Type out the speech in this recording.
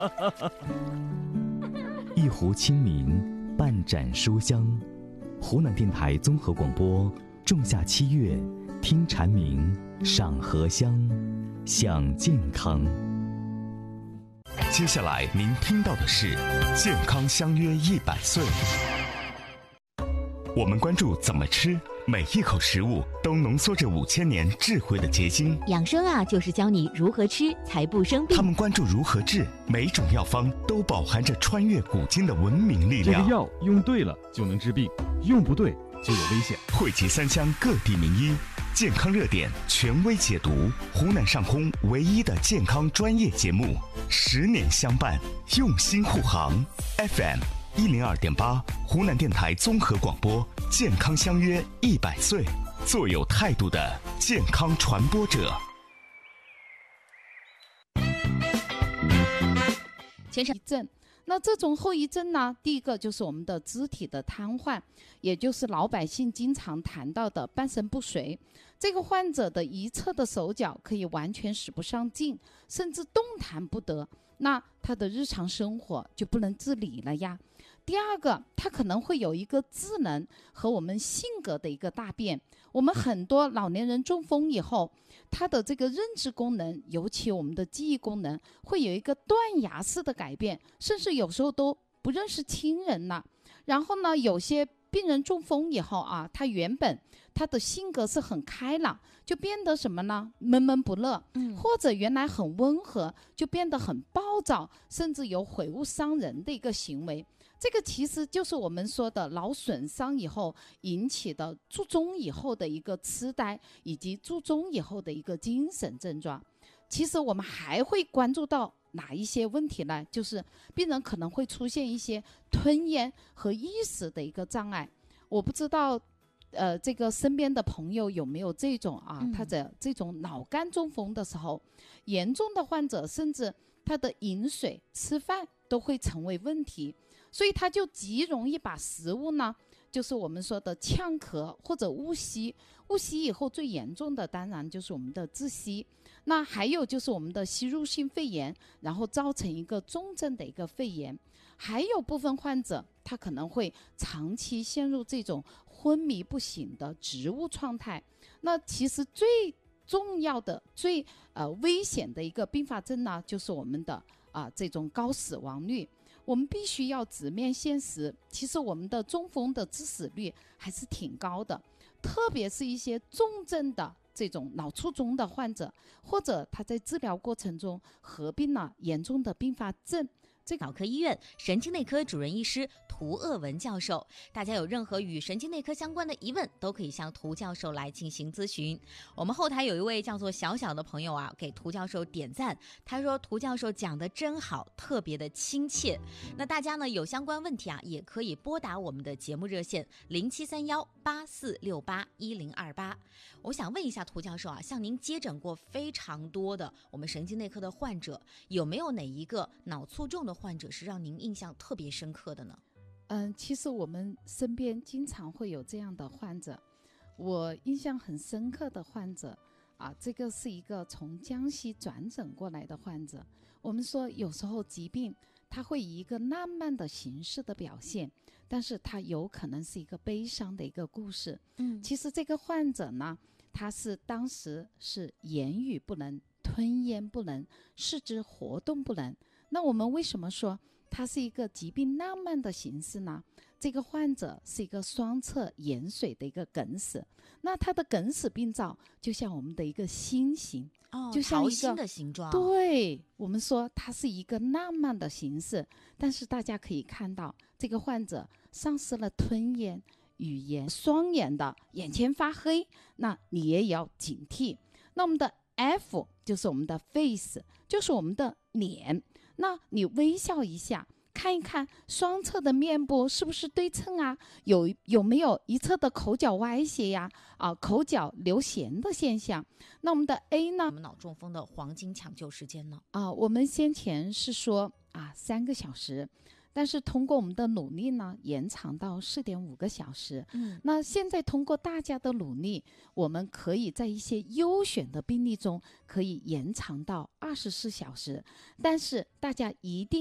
一壶清明，半盏书香。湖南电台综合广播，仲夏7月，听蝉鸣，赏荷香，享健康。 接下来您听到的是健康相约100岁。我们关注怎么吃，每一口食物都浓缩着5000年智慧的结晶。 养生啊，就是教你如何吃才不生病。 他们关注如何治，每种药方都饱含着穿越古今的文明力量。 这个药用对了就能治病，用不对就有危险。 汇集3湘各地名医，健康热点权威解读，湖南上空唯一的健康专业节目，10年相伴，用心护航。FM102.8，湖南电台综合广播，健康相约100岁，做有态度的健康传播者。 前一阵，那这种后遗症呢，第一个就是我们的肢体的瘫痪，也就是老百姓经常谈到的半身不遂。这个患者的一侧的手脚可以完全使不上劲，甚至动弹不得，那他的日常生活就不能自理了呀。第二个，他可能会有一个智能和我们性格的一个大变。我们很多老年人中风以后，他的这个认知功能，尤其我们的记忆功能，会有一个断崖式的改变，甚至有时候都不认识亲人了。然后呢，有些病人中风以后啊，他原本他的性格是很开朗，就变得什么呢？闷闷不乐，或者原来很温和，就变得很暴躁，甚至有毁物伤人的一个行为。这个其实就是我们说的脑损伤以后引起的卒中以后的一个痴呆，以及卒中以后的一个精神症状。其实我们还会关注到哪一些问题呢？就是病人可能会出现一些吞咽和意识的一个障碍。我不知道这个身边的朋友有没有这种啊，他的这种脑干中风的时候，严重的患者甚至他的饮水吃饭都会成为问题，所以他就极容易把食物呢，就是我们说的呛咳或者误吸。误吸以后最严重的当然就是我们的窒息，那还有就是我们的吸入性肺炎，然后造成一个重症的一个肺炎。还有部分患者他可能会长期陷入这种昏迷不醒的植物状态。那其实最重要的最危险的一个并发症呢，就是我们的这种高死亡率。我们必须要直面现实，其实我们的中风的致死率还是挺高的，特别是一些重症的这种脑卒中的患者，或者他在治疗过程中合并了严重的并发症。 脑科医院神经内科主任医师涂鄂文教授，大家有任何与神经内科相关的疑问，都可以向涂教授来进行咨询。我们后台有一位叫做小小的朋友啊，给涂教授点赞，他说涂教授讲得真好，特别的亲切。那大家呢有相关问题啊，也可以拨打我们的节目热线073184681028。我想问一下涂教授啊，像您接诊过非常多的我们神经内科的患者，有没有哪一个脑卒中的患者是让您印象特别深刻的呢？ 其实我们身边经常会有这样的患者。我印象很深刻的患者这个是一个从江西转诊过来的患者。我们说有时候疾病它会以一个浪漫的形式的表现，但是它有可能是一个悲伤的一个故事。其实这个患者呢，他是当时是言语不能，吞咽不能，四肢活动不能。那我们为什么说它是一个疾病浪漫的形式呢？这个患者是一个双侧盐水的一个梗死，那它的梗死病灶就像我们的一个心形，就像一个桃心的形状。 对，我们说它是一个浪漫的形式，但是大家可以看到这个患者丧失了吞咽、语言、双眼的眼前发黑，那你也要警惕。那我们的 F 就是我们的 face， 就是我们的脸。那你微笑一下，看一看双侧的面部是不是对称啊？有没有一侧的口角歪斜呀？口角流涎的现象。那我们的 A 呢？ 我们脑中风的黄金抢救时间呢？ 我们先前是说3个小时， 但是通过我们的努力呢，延长到4.5个小时。那现在通过大家的努力，我们可以在一些优选的病例中可以延长到24小时，但是大家一定